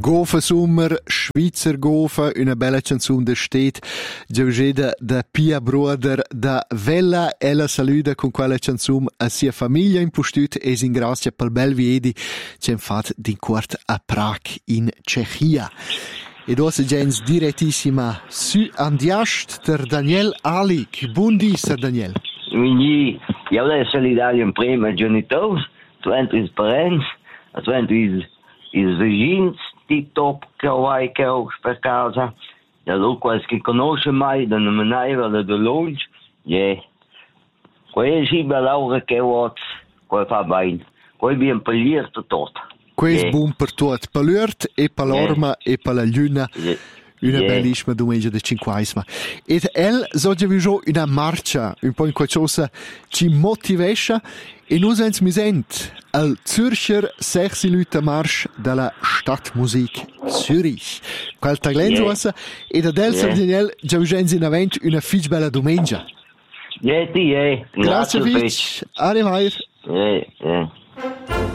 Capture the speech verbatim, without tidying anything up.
Gofa Sommer, Schweizer Gofa, una bella canzone de stet, giaugeda da Pia Bruder da Vella, ella saluda con quella canzone a sia famiglia in postut e in grazia pel bel viedi, c'è fat din quart a Prag in Cechia. Ed ora gens direttissima su andiast ter Daniel Alik. Buondì, Sir Daniel. Quindi, io adesso solidario in prima genitori, twente is parents, twente is is vicins, di top che vai che ho per casa. E allora qualche conosce mai da non mai vale da lunch. E quel si bella che ho, quel fa bene. Quel bien poliert tot. Quel buon per tutti, per l'Urt e per l'Orma e per la Luna. Una Yeah. bellissima domenica del cinquagesima. Ed el so già visto una marcia, un po' in qualcosa ci motivesce e noi sens mi sent al Zürcher sechs Leute Marsch della Stadtmusik Zürich. Qual taglenziosa e da del Yeah. Daniel già visto in avent una fich bella domenica. Yeah, ti, yeah. Grazie fich. Arrivederci. Yeah, yeah.